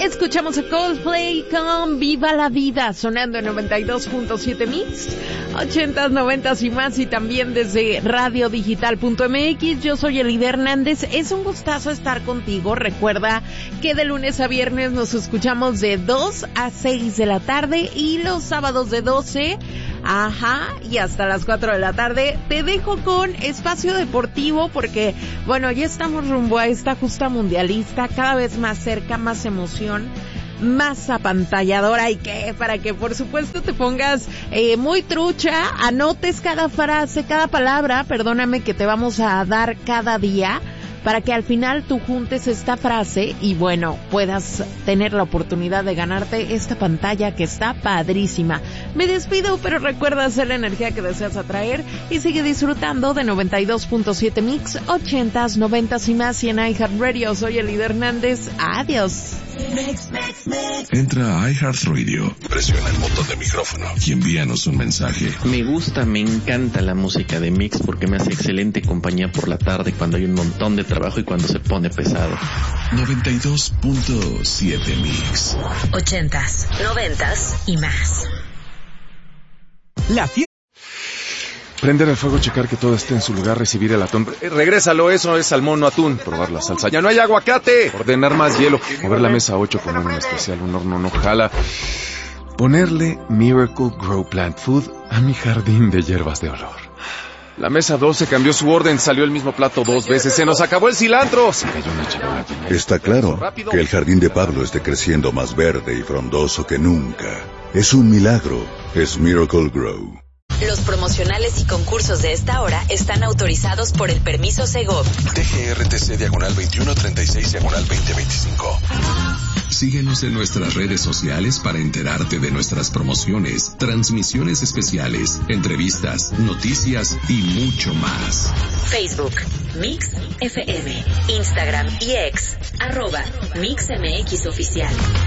Escuchamos a Coldplay con Viva la Vida, sonando en 92.7 Mix, 80s, 90s y más, y también desde radiodigital.mx. Yo soy Elida Hernández, es un gustazo estar contigo. Recuerda que de lunes a viernes nos escuchamos de 2 a 6 de la tarde y los sábados de 12 y hasta las 4 de la tarde. Te dejo con Espacio Deportivo porque, bueno, ya estamos rumbo a esta justa mundialista, cada vez más cerca, más emoción, más apantalladora, y que para que por supuesto te pongas muy trucha, anotes cada frase, cada palabra, perdóname, que te vamos a dar cada día, para que al final tú juntes esta frase y bueno, puedas tener la oportunidad de ganarte esta pantalla que está padrísima. Me despido, pero recuerda hacer la energía que deseas atraer y sigue disfrutando de 92.7 Mix, 80s, 90s y más, y en iHeartRadio. Soy Elida Hernández. Adiós. Entra a iHeartRadio, presiona el botón de micrófono y envíanos un mensaje. Me encanta la música de Mix porque me hace excelente compañía por la tarde cuando hay un montón de trabajo y cuando se pone pesado. 92.7 Mix. 80s, 90s y más. Prender el fuego, checar que todo esté en su lugar, recibir el atún. Regrésalo, eso es salmón, no atún. Probar la salsa. ¡Ya no hay aguacate! Ordenar más hielo. Mover la mesa 8 con un especial, un horno no jala. Ponerle Miracle Grow Plant Food a mi jardín de hierbas de olor. La mesa 12 cambió su orden, salió el mismo plato 2 veces. ¡Se nos acabó el cilantro! Se cayó una charola. Está claro que el jardín de Pablo esté creciendo más verde y frondoso que nunca. Es un milagro. Es Miracle Grow. Los promocionales y concursos de esta hora están autorizados por el permiso Segov. DGRTC /2136/2025. Síguenos en nuestras redes sociales para enterarte de nuestras promociones, transmisiones especiales, entrevistas, noticias y mucho más. Facebook, Mix FM, Instagram y X, @MixMX Oficial.